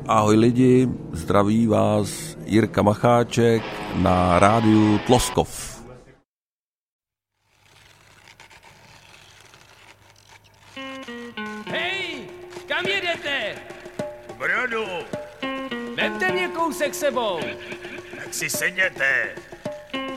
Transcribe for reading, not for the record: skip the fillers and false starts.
Ahoj lidi, zdraví vás Jirka Macháček na rádiu Tloskov. Hej, kam jedete? Brodu, Vemte mě kousek sebou. tak si sedněte.